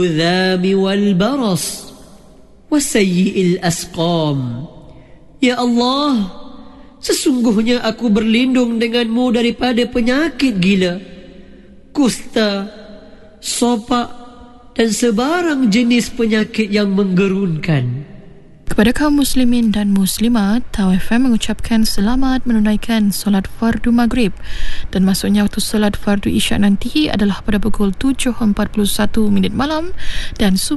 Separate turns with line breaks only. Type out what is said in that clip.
الذام والبرص وسيء الأسقام. Ya Allah, sesungguhnya aku berlindung denganmu daripada penyakit gila, kusta, sopak dan sebarang jenis penyakit yang menggerunkan.
Kepada kaum muslimin dan muslimat, Tau FM mengucapkan selamat menunaikan solat fardu maghrib, dan masuknya waktu solat fardu isyak nanti adalah pada pukul 7.41 malam dan